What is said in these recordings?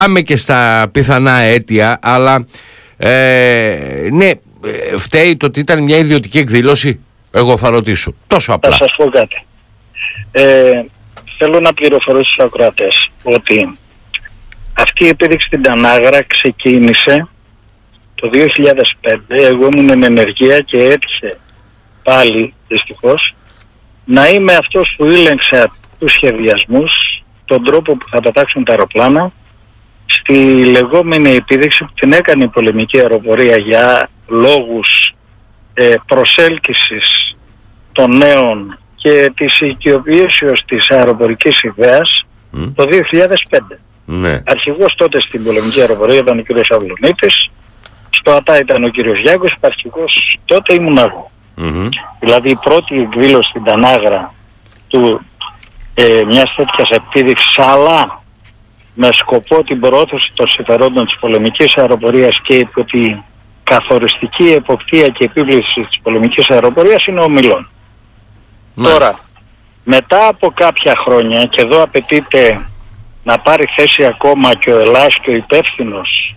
πάμε και στα πιθανά αίτια, αλλά ναι, φταίει το ότι ήταν μια ιδιωτική εκδήλωση? Εγώ θα ρωτήσω, τόσο απλά. Θα σας πω κάτι. Θέλω να πληροφορήσω στους ακροατές ότι αυτή η επίδειξη στην Τανάγρα ξεκίνησε το 2005. Εγώ ήμουν εν ενεργεία και έτυχε πάλι δυστυχώς να είμαι αυτός που ήλεγξε τους σχεδιασμούς, τον τρόπο που θα πετάξουν τα αεροπλάνα στη λεγόμενη επίδειξη που την έκανε η πολεμική αεροπορία για λόγους προσέλκυσης των νέων και της οικειοποιήσεως της αεροπορικής ιδέας το 2005. Ναι. Αρχηγός τότε στην πολεμική αεροπορία ήταν ο κύριος Αυλονίτης, στο ΑΤΑ ήταν ο κύριος Γιάγκος, αρχηγός τότε ήμουν εγώ. Δηλαδή η πρώτη εκδήλωση στην Τανάγρα του μιας τέτοιας επίδειξης, αλλά με σκοπό την προώθηση των συμφερόντων της πολεμικής αεροπορίας και υπό την καθοριστική εποπτεία και επίβλεψη της πολεμικής αεροπορίας, είναι ο Μιλών. Τώρα, μετά από κάποια χρόνια, και εδώ απαιτείται να πάρει θέση ακόμα και ο Ελλάς και ο υπεύθυνος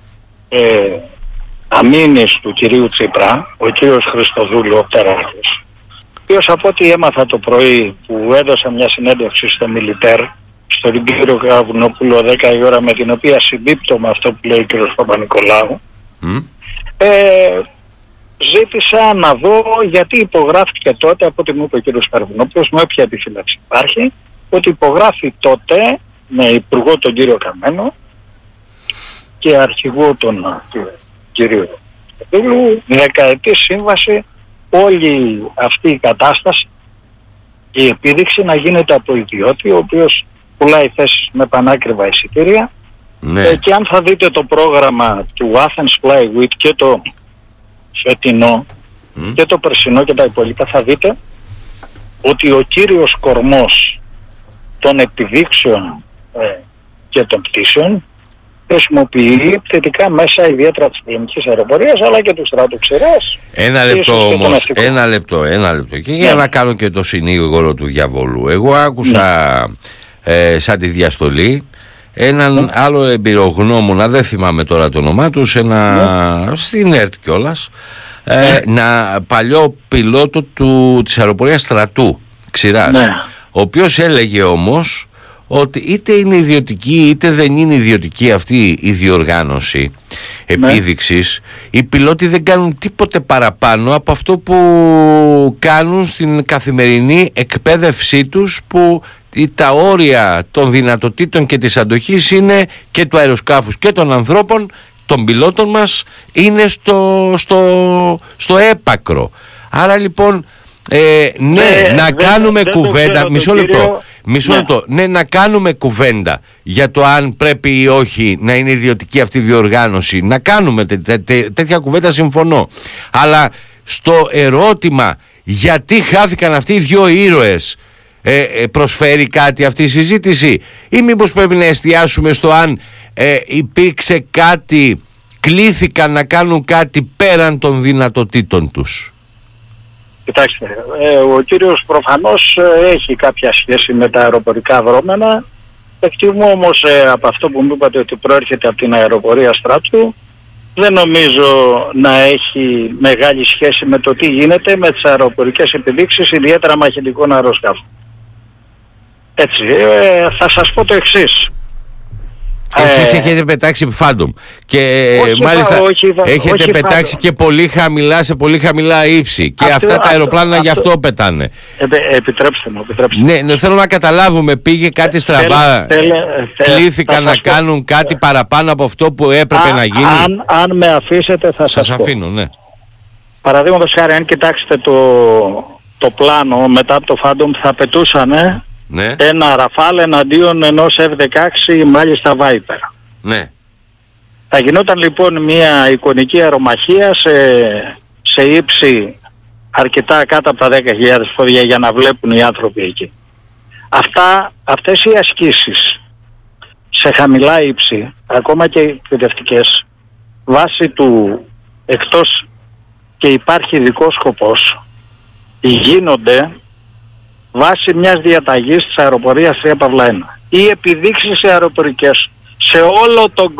αμήνης του κυρίου Τσίπρα, ο κύριος Χριστοδούλου, ο Πτεράχος, ο οποίος από ό,τι έμαθα το πρωί που έδωσα μια συνέντευξη στο Μιλιτέρ, στον κύριο Καβουνόπουλο 10 η ώρα, με την οποία συμπίπτω με αυτό που λέει ο κύριος Παπα-Νικολάου, ζήτησα να δω γιατί υπογράφηκε τότε, από ό,τι μου είπε ο κύριος Καρβουνόπουλος, με όποια επιφύλαξη υπάρχει, ότι υπογράφει τότε με υπουργό τον κύριο Καμένο και αρχηγό τον κύριο Καβουνόπουλου, δεκαετή σύμβαση, όλη αυτή η κατάσταση, η επίδειξη να γίνεται από ιδιώτη, ο οποίος πουλάει θέσεις με πανάκριβα εισιτήρια. Και αν θα δείτε το πρόγραμμα του Athens Flyweight και το φετινό και το περσινό και τα υπόλοιπα, θα δείτε ότι ο κύριος κορμός των επιδείξεων και των πτήσεων χρησιμοποιεί θετικά μέσα, ιδιαίτερα της πολεμικής αεροπορίας, αλλά και του στράτου ξηράς. Ένα λεπτό όμως, ένα λεπτό. Και για να κάνω και το συνήγορο του διαβόλου, εγώ άκουσα σαν τη διαστολή έναν άλλο εμπειρογνώμονα, δεν θυμάμαι τώρα το όνομά του, στην ΕΡΤ κιόλας, ένα παλιό πιλότο της αεροπορίας στρατού ξηράς, ο οποίος έλεγε όμως ότι είτε είναι ιδιωτική είτε δεν είναι ιδιωτική αυτή η διοργάνωση επίδειξης, οι πιλότοι δεν κάνουν τίποτε παραπάνω από αυτό που κάνουν στην καθημερινή εκπαίδευσή τους, που τα όρια των δυνατοτήτων και της αντοχής είναι και του αεροσκάφους και των ανθρώπων, των πιλότων μας, είναι στο έπακρο. Άρα λοιπόν να κάνουμε κουβέντα, μισό λεπτό, να κάνουμε κουβέντα για το αν πρέπει ή όχι να είναι ιδιωτική αυτή η διοργάνωση, να κάνουμε τέτοια κουβέντα, συμφωνώ, αλλά στο ερώτημα γιατί χάθηκαν αυτοί οι δύο ήρωες, προσφέρει κάτι αυτή η συζήτηση, ή μήπως πρέπει να εστιάσουμε στο αν υπήρξε κάτι, κλήθηκαν να κάνουν κάτι πέραν των δυνατοτήτων τους? Κοιτάξτε, ο κύριος προφανώς έχει κάποια σχέση με τα αεροπορικά δρόμενα. Εκτιμώ όμως από αυτό που μου είπατε ότι προέρχεται από την αεροπορία στρατού, δεν νομίζω να έχει μεγάλη σχέση με το τι γίνεται με τις αεροπορικές επιδείξεις, ιδιαίτερα μαχητικών αεροσκάφων. Έτσι, θα σας πω το εξής. Εσείς έχετε πετάξει Phantom και μάλιστα έχετε πετάξει και πολύ χαμηλά, σε πολύ χαμηλά ύψη, και αυτά τα αεροπλάνα γι' αυτό πετάνε. Επιτρέψτε μου. Ναι, θέλω να καταλάβουμε, πήγε κάτι στραβά, κλήθηκαν να κάνουν κάτι παραπάνω από αυτό που έπρεπε να γίνει? Αν με αφήσετε θα σας πω. Αφήνω, ναι. Παραδείγματος χάρη, αν κοιτάξετε το πλάνο μετά από το Phantom, θα πετούσανε ένα Ραφάλ εναντίον ενός F-16, μάλιστα Viper. Ναι. Θα γινόταν λοιπόν μια εικονική αερομαχία σε ύψη αρκετά κάτω από τα 10.000 πόδια για να βλέπουν οι άνθρωποι εκεί. Αυτές οι ασκήσεις σε χαμηλά ύψη, ακόμα και εκπαιδευτικές, βάσει του εκτός και υπάρχει ειδικός σκοπός, γίνονται βάσει μιας διαταγής της αεροπορίας 3/1. Οι επιδείξεις αεροπορικές σε όλο τον